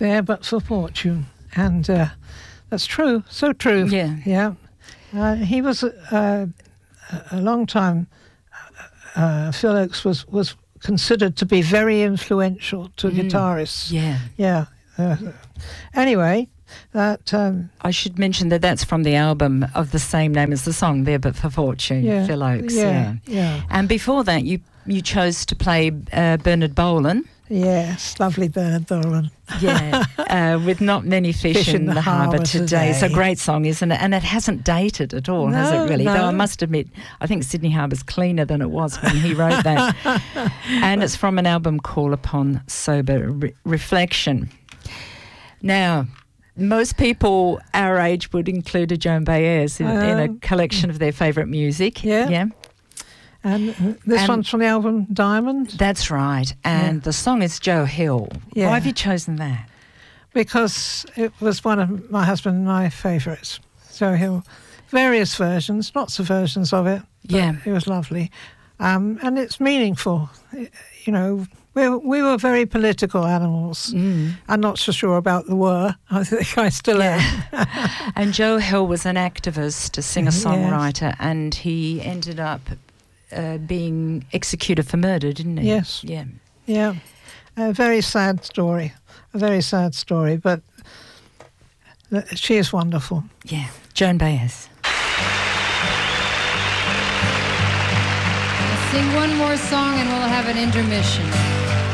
there but for fortune. And that's true, so true. Yeah. Yeah. He was a long time, Phil Ochs was considered to be very influential to guitarists. Yeah. Yeah. Anyway, that... I should mention that that's from the album of the same name as the song, There But For Fortune, Phil Ochs. Yeah. And before that, you chose to play Bernard Bolan. Yes, lovely Bernard Bolan. Yeah, with Not Many Fish in the Harbour Today. It's a great song, isn't it? And it hasn't dated at all, has it really? No. Though I must admit, I think Sydney Harbour's cleaner than it was when he wrote that. And it's from an album called Upon Sober Reflection. Now, most people our age would include a Joan Baez in a collection of their favourite music. Yeah. And this one's from the album Diamond? That's right. And the song is Joe Hill. Yeah. Why have you chosen that? Because it was one of my husband and my favourites. Joe Hill. Various versions, lots of versions of it. Yeah. It was lovely. And it's meaningful. You know, we were very political animals. I'm not so sure about the were. I think I still am. And Joe Hill was an activist, a singer-songwriter, and he ended up being executed for murder, didn't he? Yes. Yeah. Yeah. A very sad story. But she is wonderful. Yeah. Joan Baez. Sing one more song and we'll have an intermission.